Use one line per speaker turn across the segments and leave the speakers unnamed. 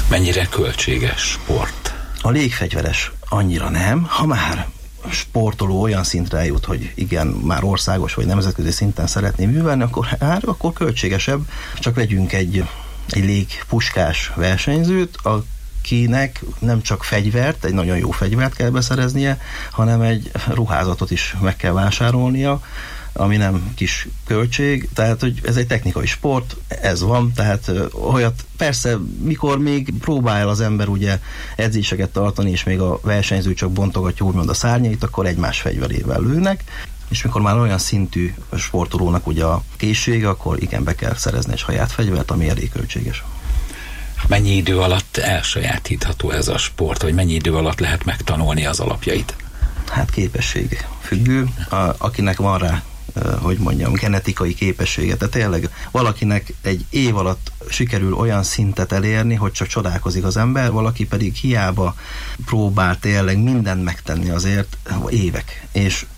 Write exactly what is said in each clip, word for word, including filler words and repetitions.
Mennyire költséges sport?
A légfegyveres annyira nem, ha már sportoló olyan szintre eljut, hogy igen, már országos vagy nemzetközi szinten szeretné művelni, akkor, hát, akkor költségesebb. Csak vegyünk egy, egy légpuskás versenyzőt, akinek nem csak fegyvert, egy nagyon jó fegyvert kell beszereznie, hanem egy ruházatot is meg kell vásárolnia, ami nem kis költség, tehát hogy ez egy technikai sport, ez van, tehát olyat persze, mikor még próbál az ember ugye edzéseket tartani, és még a versenyző csak bontogatja úgymond a szárnyait, akkor egymás fegyverével lőnek, és mikor már olyan szintű sportolónak ugye a készsége, akkor igen, be kell szerezni egy saját fegyvert, ami elég költséges.
Mennyi idő alatt elsajátítható ez a sport, vagy mennyi idő alatt lehet megtanulni az alapjait?
Hát képesség függő, a, akinek van rá, hogy mondjam, genetikai képessége. Tehát tényleg valakinek egy év alatt sikerül olyan szintet elérni, hogy csak csodálkozik az ember, valaki pedig hiába próbál tényleg mindent megtenni azért évek. És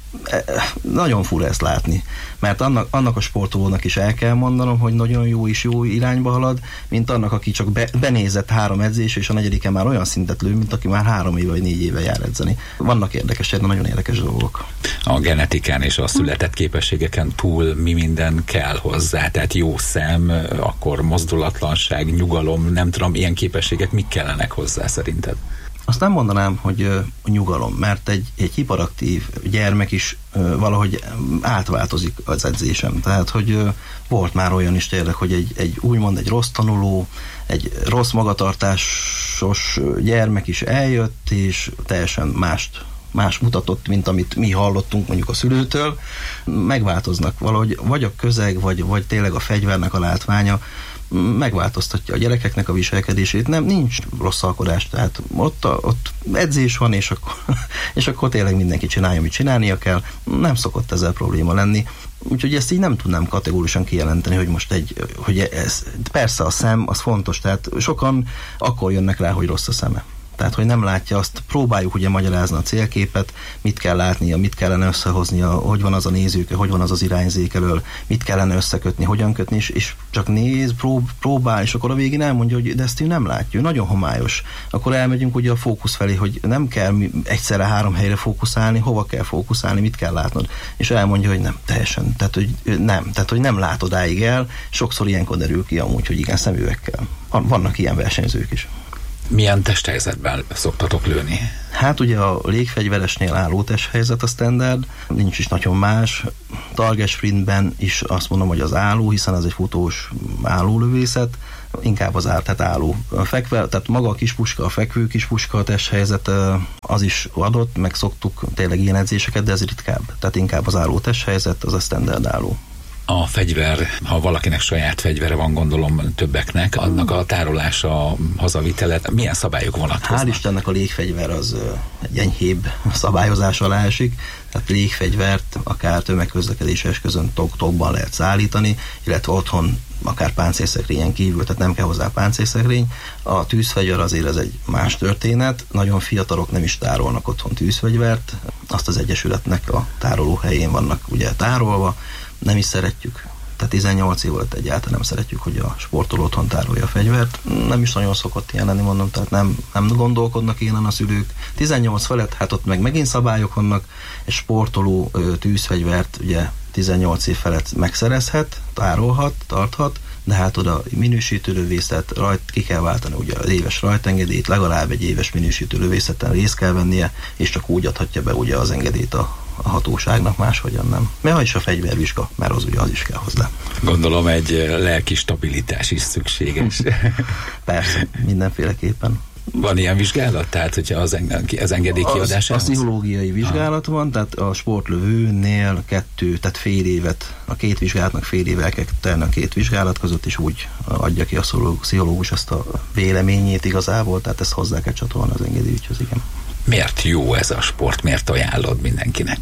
nagyon fura ezt látni, mert annak, annak a sportolónak is el kell mondanom, hogy nagyon jó és jó irányba halad, mint annak, aki csak be, benézett három edzés, és a negyediken már olyan szintet lő, mint aki már három éve vagy négy éve jár edzeni. Vannak érdekes, de nagyon érdekes dolgok.
A genetikán és a született képességeken túl mi minden kell hozzá? Tehát jó szem, akkor mozdulatlanság, nyugalom, nem tudom, ilyen képességek mik kellenek hozzá szerinted?
Azt nem mondanám, hogy uh, nyugalom, mert egy, egy hiperaktív gyermek is uh, valahogy átváltozik az edzésem. Tehát, hogy uh, volt már olyan is tényleg, hogy egy, egy úgymond egy rossz tanuló, egy rossz magatartásos gyermek is eljött, és teljesen mást más mutatott, mint amit mi hallottunk mondjuk a szülőtől. Megváltoznak valahogy, vagy a közeg, vagy, vagy tényleg a fegyvernek a látványa megváltoztatja a gyerekeknek a viselkedését. Nem, nincs rosszalkodás, tehát ott, a, ott edzés van, és akkor, és akkor tényleg mindenki csinálja, amit csinálnia kell. Nem szokott ezzel probléma lenni. Úgyhogy ezt így nem tudnám kategórikusan kijelenteni, hogy most egy, hogy ez, persze a szem, az fontos, tehát sokan akkor jönnek rá, hogy rossz a szeme. Tehát, hogy nem látja, azt próbáljuk ugye magyarázni a célképet, mit kell látnia, mit kellene összehoznia, hogy van az a nézőke, hogy van az az irányzék elől, mit kellene összekötni, hogyan kötni, és, és csak néz, prób, próbál, és akkor a végén elmondja, hogy de ezt ő nem látja, ő nagyon homályos. Akkor elmegyünk ugye a fókusz felé, hogy nem kell egyszerre három helyre fókuszálni, hova kell fókuszálni, mit kell látnod. És elmondja, hogy nem, teljesen, tehát hogy nem, tehát hogy nem lát odáig el, sokszor ilyenkor derül ki amúgy, hogy igen, szemüvegkel. Vannak ilyen versenyzők is.
Milyen testhelyzetben szoktatok lőni?
Hát ugye a légfegyveresnél álló testhelyzet a standard, nincs is nagyon más. Target sprintben is azt mondom, hogy az álló, hiszen az egy futós állólövészet, inkább az áll, tehát álló. A fekve, tehát maga a kispuska, a fekvő kispuska, a testhelyzet az is adott, meg szoktuk tényleg ilyen edzéseket, de ez ritkább. Tehát inkább az álló testhelyzet, az a standard álló.
A fegyver, ha valakinek saját fegyvere van, gondolom többeknek, annak a tárolása, hazavitelet, milyen szabályok vonatkoznak?
Hál' Istennek a légfegyver az egy enyhébb szabályozás alá esik, tehát légfegyvert akár tömegközlekedési eszközön tokban lehet szállítani, illetve otthon akár páncélszekrényen kívül, tehát nem kell hozzá páncélszekrény. A tűzfegyver azért ez egy más történet, nagyon fiatalok nem is tárolnak otthon tűzfegyvert, azt az egyesületnek a tárolóhelyén vannak ugye tárolva, nem is szeretjük. Tehát tizennyolc év volt egyáltalán nem szeretjük, hogy a sportoló otthon tárolja a fegyvert. Nem is nagyon szokott ilyen lenni, mondom, tehát nem, nem gondolkodnak ilyen a szülők. tizennyolc felett, hát ott meg megint szabályok vannak, és sportoló tűzfegyvert ugye tizennyolc év felett megszerezhet, tárolhat, tarthat, de hát oda minősítő lövészet, rajt, ki kell váltani ugye az éves rajtengedélyt, legalább egy éves minősítő lövészeten részt kell vennie, és csak úgy adhatja be ugye az engedélyt a a hatóságnak, máshogyan nem. Mert is a fegyvervizsga, mert az ugye az is kell hozzá.
Gondolom egy lelki stabilitás is szükséges.
Persze, mindenféleképpen.
Van ilyen vizsgálat? Tehát, hogyha az, eng- az engedély kiadásához?
Az, a pszichológiai vizsgálat ha. van, tehát a sportlövőnél kettő, tehát fél évet, a két vizsgálatnak fél éve el kell tenni a két vizsgálat között, és úgy adja ki a pszichológus azt a véleményét igazából, tehát ezt hozzá kell csatolni az engedélyügyhöz, igen.
Miért jó ez a sport? Miért ajánlod mindenkinek?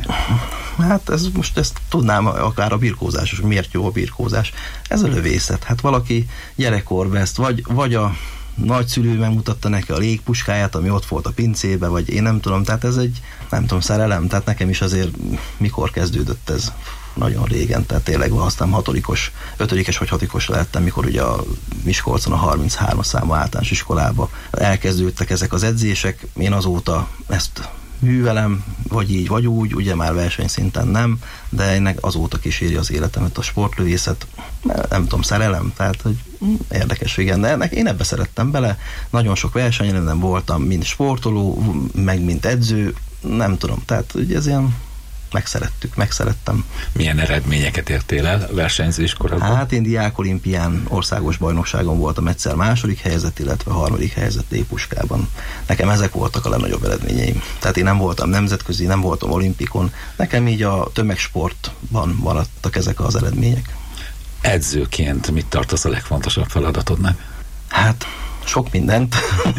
Hát ez most ezt tudnám akár a birkózás, és miért jó a birkózás. Ez a lövészet. Hát valaki gyerekkorban ezt, vagy, vagy a nagyszülő megmutatta neki a légpuskáját, ami ott volt a pincébe, vagy én nem tudom, tehát ez egy, nem tudom, szerelem, tehát nekem is azért mikor kezdődött ez. nagyon régen, tehát tényleg aztán hatodikos, ötödikes vagy hatodikos lettem, mikor ugye a Miskolcon a harminchárom számú általános iskolába elkezdődtek ezek az edzések. Én azóta ezt művelem, vagy így, vagy úgy, ugye már versenyszinten nem, de ennek azóta kíséri az életemet a sportlövészet, nem tudom, szerelem, tehát hogy érdekes, igen, de ennek én ebbe szerettem bele, nagyon sok versenyen voltam, mint sportoló, meg mint edző, nem tudom, tehát ugye ez ilyen megszerettük, megszerettem.
Milyen eredményeket értél el versenyzés korodban?
Hát én diákolimpián, országos bajnokságon voltam egyszer második helyzet, illetve harmadik helyzet tépuskában. Nekem ezek voltak a legnagyobb eredményeim. Tehát én nem voltam nemzetközi, nem voltam olimpikon. Nekem így a tömegsportban maradtak ezek az eredmények.
Edzőként mit tartasz a legfontosabb feladatodnak?
Hát sok mindent.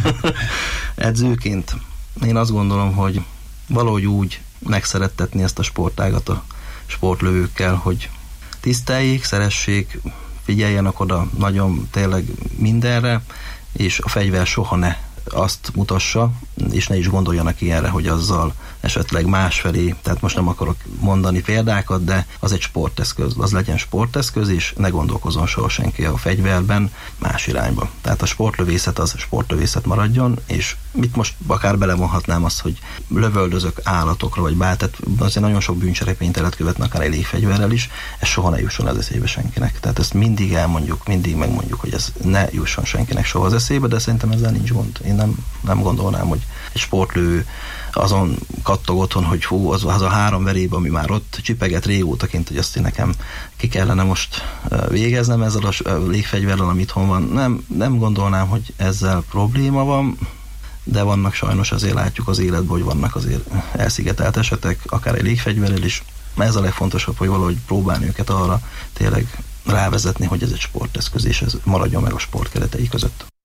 Edzőként én azt gondolom, hogy valahogy úgy megszerettetni ezt a sportágat a sportlövőkkel, hogy tiszteljék, szeressék, figyeljenek oda nagyon tényleg mindenre, és a fegyver soha ne azt mutassa, és ne is gondoljanak ilyenre, hogy azzal esetleg másfelé, tehát most nem akarok mondani példákat, de az egy sporteszköz, az legyen sporteszköz, és ne gondolkozzon soha senki a fegyverben más irányba. Tehát a sportlövészet az sportlövészet maradjon, és mit most akár belevonhatnám azt, hogy lövöldözök állatokra, vagy bár, tehát azért nagyon sok bűncselekményt el lehet követni, akár egy légfegyverrel is, ez soha ne jusson az eszébe senkinek. Tehát ezt mindig elmondjuk, mindig megmondjuk, hogy ez ne jusson senkinek soha az eszébe, de szerintem ezzel nincs gond. Én nem, nem gondolnám, hogy egy sportlövő azon kattog otthon, hogy hú, az, az a három veréb, ami már ott csipeget régótaként, hogy azt én nekem ki kellene most végeznem ezzel a légfegyverrel, ami itthon van. Nem, nem gondolnám, hogy ezzel probléma van, de vannak sajnos, azért látjuk az életben, hogy vannak azért elszigetelt esetek, akár egy légfegyverrel is. Ez a legfontosabb, hogy valahogy próbálni őket arra tényleg rávezetni, hogy ez egy sporteszköz, és ez maradjon meg a sport keretei között.